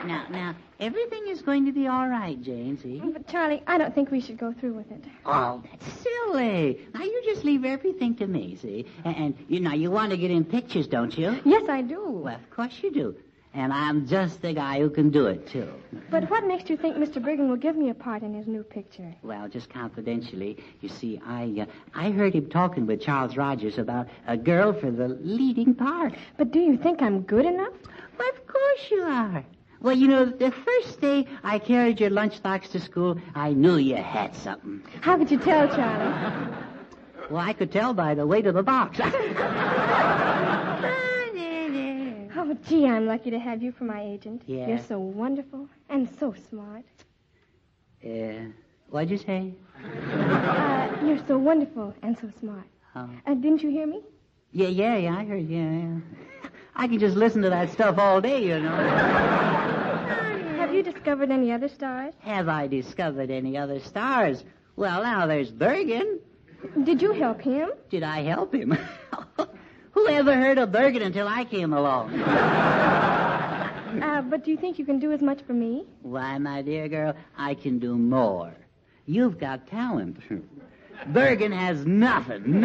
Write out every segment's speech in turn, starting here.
Now, everything is going to be all right, Jane, see? But, Charlie, I don't think we should go through with it. Oh, that's silly. Now, you just leave everything to me, see? And you want to get in pictures, don't you? Yes, I do. Well, of course you do. And I'm just the guy who can do it, too. But what makes you think Mr. Bergen will give me a part in his new picture? Well, just confidentially, you see, I heard him talking with Charles Rogers about a girl for the leading part. But do you think I'm good enough? Well, of course you are. Well, the first day I carried your lunchbox to school, I knew you had something. How could you tell, Charlie? Well, I could tell by the weight of the box. Oh, gee, I'm lucky to have you for my agent. Yeah. You're so wonderful and so smart. What'd you say? You're so wonderful and so smart. Oh. Didn't you hear me? Yeah, I heard, yeah. I can just listen to that stuff all day, Have you discovered any other stars? Have I discovered any other stars? Well, now there's Bergen. Did you help him? Did I help him? Who ever heard of Bergen until I came along? But do you think you can do as much for me? Why, my dear girl, I can do more. You've got talent. Bergen has nothing.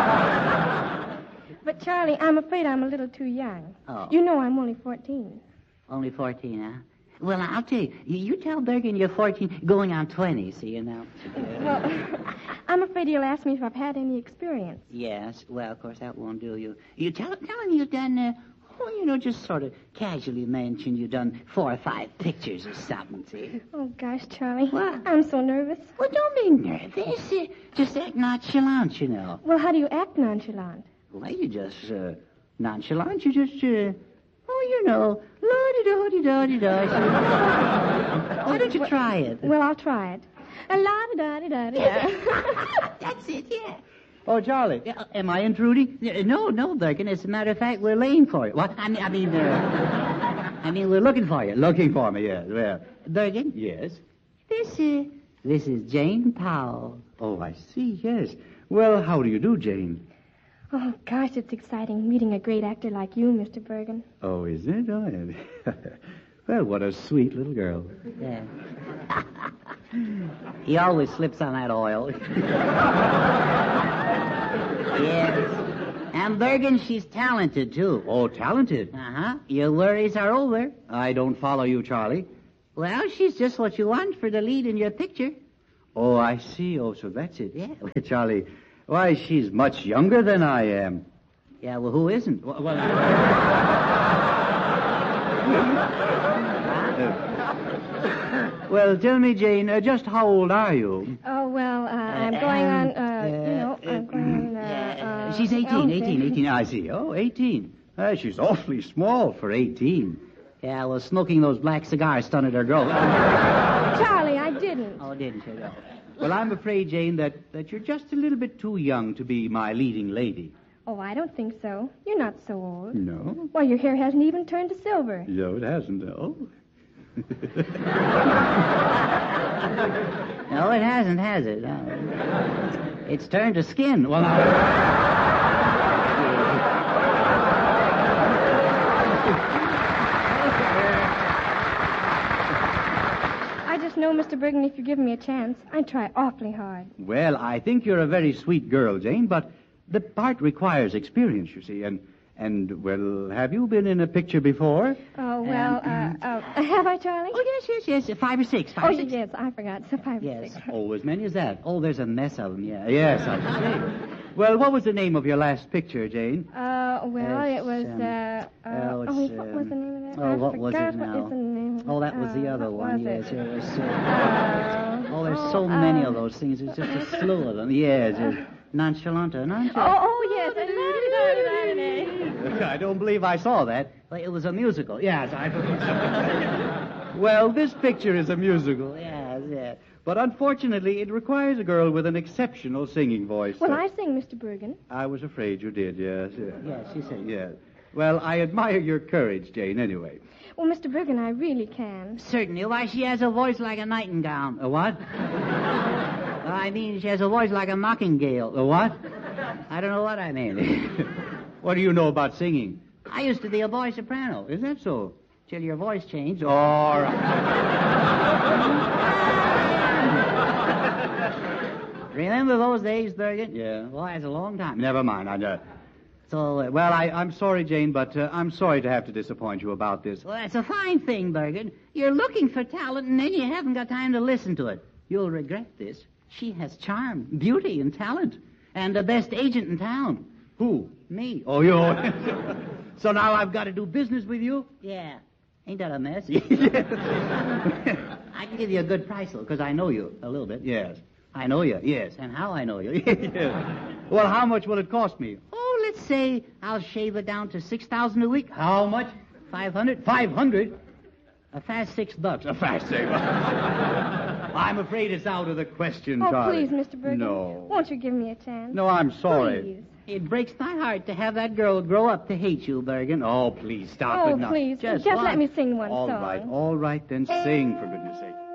But, Charlie, I'm afraid I'm a little too young. Oh. You know I'm only 14. Only 14, huh? Well, I'll tell you. You tell Bergen you're 14, going on 20, see, Well, I'm afraid he'll ask me if I've had any experience. Yes, well, of course, that won't do you. You tell him you've done, just sort of casually mention you've done 4 or 5 pictures or something, see? Oh, gosh, Charlie. What? I'm so nervous. Well, don't be nervous. Just act nonchalant, Well, how do you act nonchalant? Well, you just, nonchalant. You just, la-di-da-di-da-di-da. Why don't you try it? Well, I'll try it. La-di-da-di-da-di-da. That's it, yeah. Oh, Charlie. Am I intruding? No, Bergen. As a matter of fact, we're laying for you. What? I mean, we're looking for you. Looking for me, yes. Well, Bergen? yes. This is Jane Powell. Oh, I see, yes. Well, how do you do, Jane? Oh, gosh, it's exciting meeting a great actor like you, Mr. Bergen. Oh, is it? Oh, yeah. Well, what a sweet little girl. Yeah. He always slips on that oil. Yes. And Bergen, she's talented, too. Oh, talented? Uh-huh. Your worries are over. I don't follow you, Charlie. Well, she's just what you want for the lead in your picture. Oh, I see. Oh, so that's it. Yeah. Charlie, why, she's much younger than I am. Yeah, well, who isn't? Well, tell me, Jane, just how old are you? Oh, well, I'm going on, I'm going on, she's 18, okay. 18. I see. Oh, 18. She's awfully small for 18. Yeah, well, smoking those black cigars stunted her growth. Charlie, I didn't. Oh, didn't you? No. Well, I'm afraid, Jane, that you're just a little bit too young to be my leading lady. Oh, I don't think so. You're not so old. No? Why, your hair hasn't even turned to silver. No, it hasn't. Oh. No, it hasn't, has it? No. It's turned to skin. Well, I just know, Mr. Bergen, if you give me a chance, I'd try awfully hard. Well, I think you're a very sweet girl, Jane, but the part requires experience, you see, and, well, have you been in a picture before? Oh, well, have I, Charlie? Oh, yes. 5 or 6. Oh, yes, I forgot. So 5 or Yes. 6. Oh, as many as that. Oh, there's a mess of them, yeah. Yes, I see. Well, what was the name of your last picture, Jane? Well, it was, what was the name of that? Oh, what was it forgot now? What is the name of Oh, that it? was the other what one, was yes. it? It was, there's so many of those things. There's just a slew of them. Yes, nonchalanta. Oh, yes. I don't believe I saw that. Well, it was a musical. Yes, Well, this picture is a musical. Yes. But unfortunately, it requires a girl with an exceptional singing voice. Well, I sing, Mr. Bergen. I was afraid you did, yes. Yes, she said. Yes. Well, I admire your courage, Jane, anyway. Well, Mr. Bergen, I really can. Certainly. Why, she has a voice like a nightingale. A what? I mean, she has a voice like a mockingale. A what? I don't know what I mean. What do you know about singing? I used to be a boy soprano. Is that so? till your voice changed. All right. Remember those days, Bergen? Yeah. Well, that's a long time. Never mind. I'm sorry, Jane, but I'm sorry to have to disappoint you about this. Well, that's a fine thing, Bergen. You're looking for talent, and then you haven't got time to listen to it. You'll regret this. She has charm, beauty, and talent, and the best agent in town. Who? Me. Oh, you. So now I've got to do business with you? Yeah. Ain't that a mess? I can give you a good price, though, because I know you a little bit. Yes. I know you, yes. And how I know you. Yes. Well, how much will it cost me? Oh, let's say I'll shave it down to $6,000 a week. How much? 500. 500? A fast $6. A fast saver. I'm afraid it's out of the question, Oh, Charlie. please, Mr. Bergen. No. Won't you give me a chance? No, I'm sorry. Please. It breaks my heart to have that girl grow up to hate you, Bergen. Oh, please, stop Oh, it now. please. Just Just what? let me sing one All song. right, then sing, for goodness sake.